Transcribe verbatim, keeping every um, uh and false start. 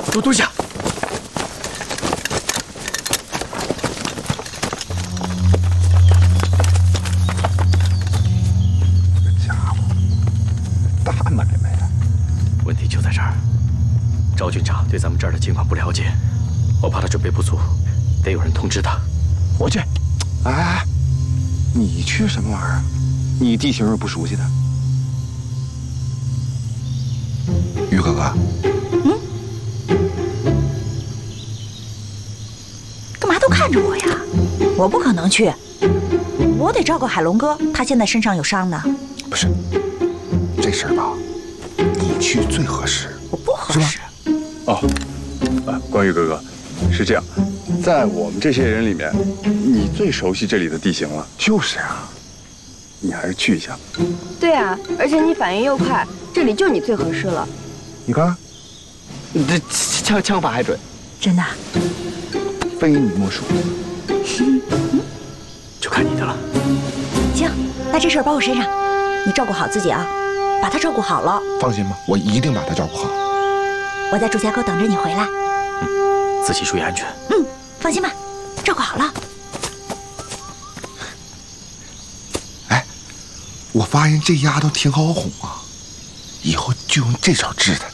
都蹲下。 这家伙，大买卖呀！ 问题就在这儿，赵军长对咱们这儿的情况不了解，我怕他准备不足，得有人通知他。我去。 哎，你去什么玩意儿？你地形又不熟悉的。于哥哥。 看着我呀，我不可能去，我得照顾海龙哥，他现在身上有伤呢。 不是，这事儿吧，你去最合适。 我不合适。 哦，啊，关羽哥哥，是这样，在我们这些人里面，你最熟悉这里的地形了。 就是啊， 你还是去一下。 对啊，而且你反应又快，这里就你最合适了。 你看， 这枪枪法还准， 真的。 非你莫属， 就看你的了。 行，那这事儿包我身上，你照顾好自己啊，把他照顾好了。 放心吧，我一定把他照顾好。 我在朱家沟等着你回来。 嗯，自己注意安全。 嗯，放心吧，照顾好了。 哎，我发现这丫头挺好哄啊，以后就用这招治她。